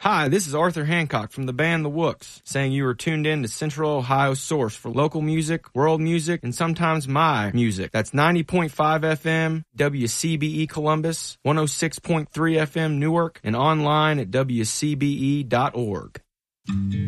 Hi, this is Arthur Hancock from the band The Wooks, saying you are tuned in to Central Ohio's source for local music, world music, and sometimes my music. That's 90.5 FM, WCBE Columbus, 106.3 FM Newark, and online at WCBE.org.